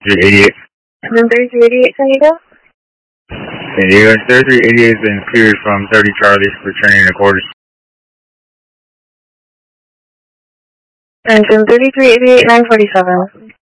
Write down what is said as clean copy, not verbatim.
388. Engine 3388, San Diego? San Diego, 3388 has been cleared from 30 Charlie, returning to quarters. Engine 3388, 947.